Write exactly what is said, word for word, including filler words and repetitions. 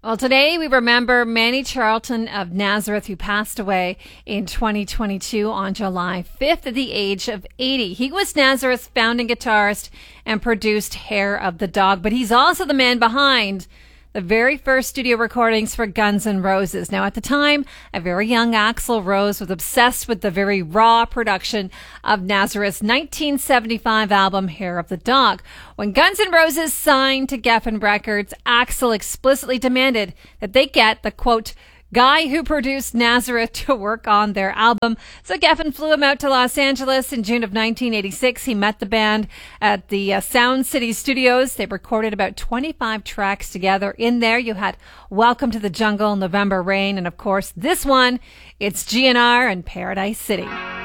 Well, today we remember Manny Charlton of Nazareth, who passed away in twenty twenty-two on July fifth at the age of eighty. He was Nazareth's founding guitarist and produced Hair of the Dog, but he's also the man behind the very first studio recordings for Guns N' Roses. Now, at the time, a very young Axl Rose was obsessed with the very raw production of Nazareth's nineteen seventy-five album, Hair of the Dog. When Guns N' Roses signed to Geffen Records, Axl explicitly demanded that they get the, quote, guy who produced Nazareth to work on their album. So Geffen flew him out to Los Angeles in June of nineteen eighty-six. He met the band at the uh, Sound City Studios. They recorded about twenty-five tracks together. In there, you had Welcome to the Jungle, November Rain, and of course, this one, it's G N R and Paradise City.